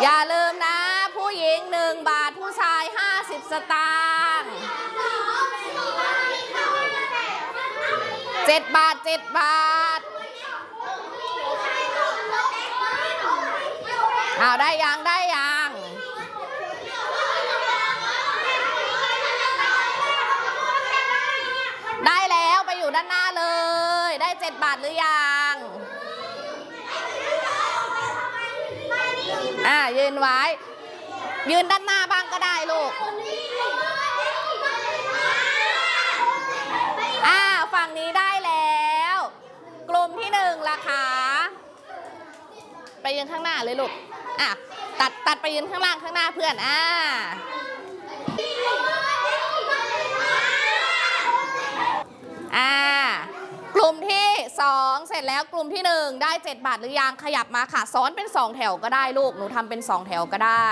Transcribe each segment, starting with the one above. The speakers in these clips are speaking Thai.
อย่าลืมนะผู้หญิง1 บาทผู้ชาย50 สตางค์7 บาท7 บาทได้ยังได้ยังได้แล้วไปอยู่ด้านหน้าเลยได้7 บาทหรือยังยืนไว้ยืนด้านหน้าบ้างก็ได้ลูกฝั่งนี้ได้แล้วกลุ่มที่1ล่ะคะไปยืนข้างหน้าเลยลูกตัดไปยืนข้างล่างข้างหน้าเพื่อนกลุ่มที่2เสร็จแล้วกลุ่มที่1ได้7 บาทหรือยังขยับมาค่ะซ้อนเป็น2 แถวก็ได้ลูกหนูทำเป็น2 แถวก็ได้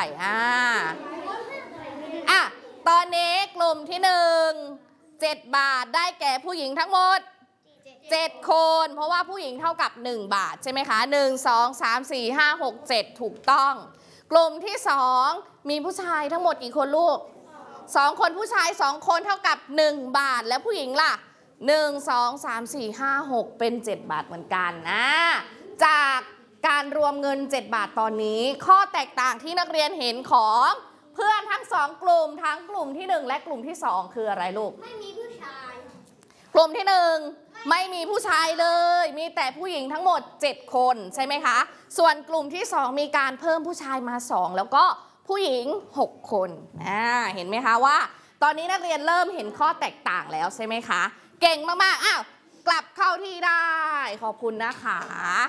ตอนนี้กลุ่มที่1 7 บาทได้แก่ผู้หญิงทั้งหมด7 คนเพราะว่าผู้หญิงเท่ากับ1 บาทใช่ไหมคะ1 2 3 4 5 6 7ถูกต้องกลุ่มที่2มีผู้ชายทั้งหมดกี่คนลูก2 คนผู้ชาย2 คนเท่ากับ1 บาทแล้วผู้หญิงล่ะ1 2 3 4 5 6เป็น7 บาทเหมือนกันจากการรวมเงิน7 บาทตอนนี้ข้อแตกต่างที่นักเรียนเห็นของเพื่อนทั้ง2 กลุ่มทั้งกลุ่มที่1และกลุ่มที่2คืออะไรลูกไม่มีผู้ชายกลุ่มที่1ไม่มีผู้ชายเลยมีแต่ผู้หญิงทั้งหมด7 คนใช่ไหมคะส่วนกลุ่มที่2มีการเพิ่มผู้ชายมา2แล้วก็ผู้หญิง6 คนเห็นไหมคะว่าตอนนี้นักเรียนเริ่มเห็นข้อแตกต่างแล้วใช่ไหมคะเก่งมากๆกลับเข้าที่ได้ขอบคุณนะคะ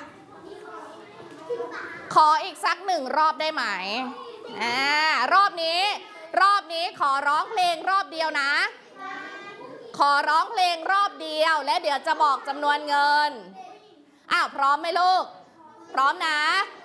ขออีกสัก1 รอบได้ไหมรอบนี้ขอร้องเพลงรอบเดียวนะขอร้องเพลงรอบเดียวและเดี๋ยวจะบอกจำนวนเงินพร้อมไหมลูกพร้อมนะ